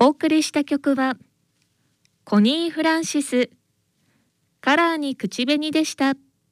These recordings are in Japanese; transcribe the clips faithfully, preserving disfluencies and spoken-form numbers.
お送りした曲はコニー・フランシス、カラーに口紅でした。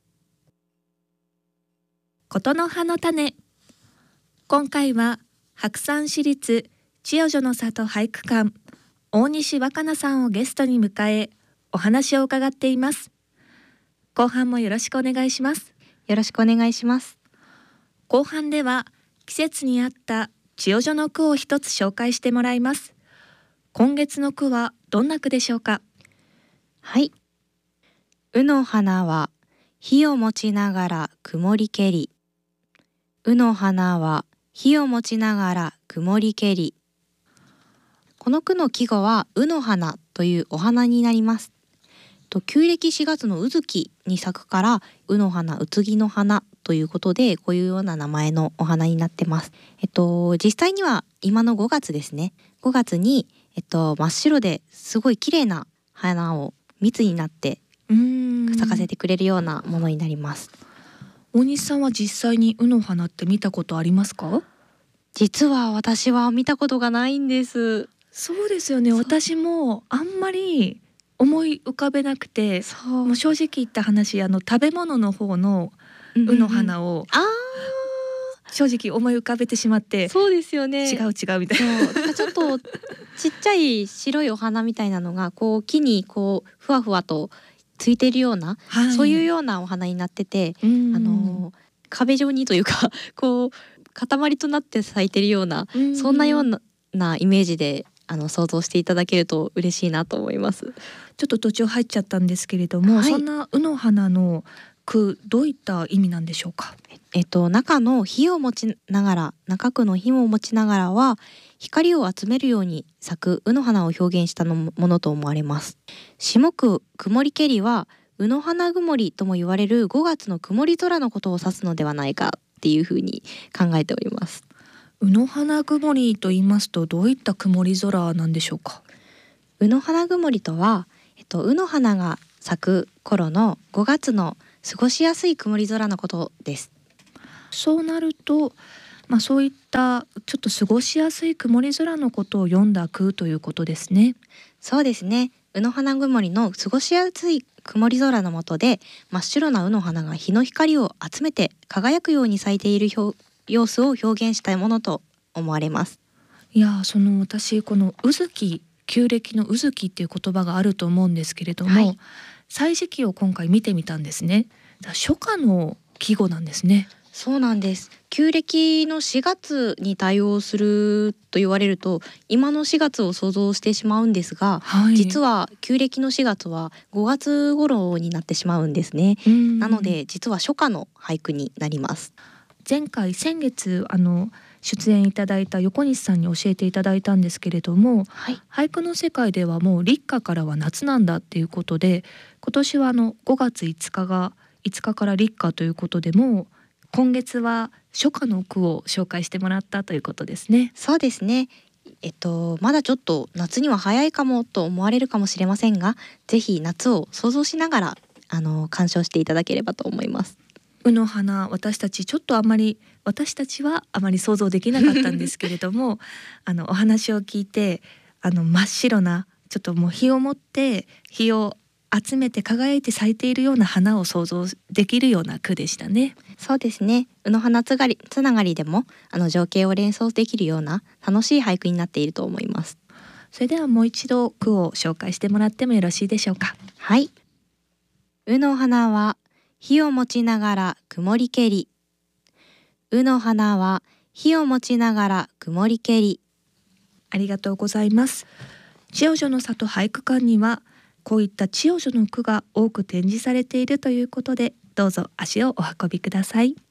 ことの葉の種。今回は白山市立千代女の里俳句館大西若菜さんをゲストに迎えお話を伺っています。後半もよろしくお願いします。 よろしくお願いします。 後半では季節に合った千代女の句を一つ紹介してもらいます。今月の句はどんな句でしょうか？ はい。うの花は火を持ちながら曇りけり。うの花は火を持ちながら曇りけり。この句の季語はうの花というお花になります。と旧暦しがつのうずきに咲くからうの花、うつぎの花ということでこういうような名前のお花になってます。えっと実際には今のごがつですね。ごがつにえっと真っ白ですごい綺麗な花を密になって咲かせてくれるようなものになります。 大西さんは実際にうの花って見たことありますか？ 実は私は見たことがないんです。 そうですよね。私もあんまり思い浮かべなくて、もう正直言った話、あの食べ物の方のうの花を、 うんうんうん、あ正直思い浮かべてしまって、 そうですよね。 違う違うみたいな。 ちょっとちっちゃい白いお花みたいなのがこう木にこうふわふわとついているような、はい、そういうようなお花になってて、あの壁状にというかこう塊となって咲いてるような、そんなようなイメージであの想像していただけると嬉しいなと思います。 ちょっと途中入っちゃったんですけれども、はい、そんなうの花の句どういった意味なんでしょうか？ えっと中の火を持ちながら中区の火を持ちながらは光を集めるように咲くうの花を表現したのものと思われます。下区曇りけりはうの花曇りとも言われるごがつの曇り空のことを指すのではないかっていうふうに考えております。 うの花曇りと言いますとどういった曇り空なんでしょうか？ うの花曇りとは、えっと、うの花が咲く頃のごがつの過ごしやすい曇り空のことです。 そうなると、まあ、そういったちょっと過ごしやすい曇り空のことを詠んだ句ということですね。 そうですね。うの花曇りの過ごしやすい曇り空の下で真っ白なうの花が日の光を集めて輝くように咲いている表様子を表現したものと思われます。 いやその私このうずき、旧暦のうずきっていう言葉があると思うんですけれども、はい、歳時記を今回見てみたんですね。初夏の季語なんですね。 そうなんです。旧暦のしがつに対応すると言われると今のしがつを想像してしまうんですが、はい、実は旧暦のしがつはごがつ頃になってしまうんですね。なので実は初夏の俳句になります。 前回先月あの出演いただいた横西さんに教えていただいたんですけれども、はい、俳句の世界ではもう立夏からは夏なんだっていうことで、今年はあのごがついつかがいつかから立夏ということで、も今月は初夏の句を紹介してもらったということですね。 そうですね。えっとまだちょっと夏には早いかもと思われるかもしれませんが、ぜひ夏を想像しながらあの鑑賞していただければと思います。 うの花、私たちちょっとあまり私たちはあまり想像できなかったんですけれどもあのお話を聞いて、あの真っ白なちょっともう火を持って火を集めて輝いて咲いているような花を想像できるような句でしたね。 そうですね。うの花つがりつながりでもあの情景を連想できるような楽しい俳句になっていると思います。 それではもう一度句を紹介してもらってもよろしいでしょうか？ はい。うの花は火を持ちながら曇りけり。うの花は火を持ちながら曇りけり。 ありがとうございます。千代女の里俳句館にはこういった千代女の句が多く展示されているということで、どうぞ足をお運びください。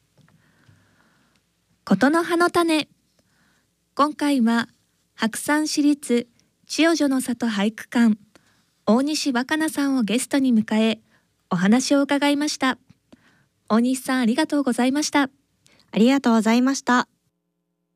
ことの葉の種。今回は白山市立千代女の里俳句館大西若菜さんをゲストに迎えお話を伺いました。大西さん、ありがとうございました。 ありがとうございました。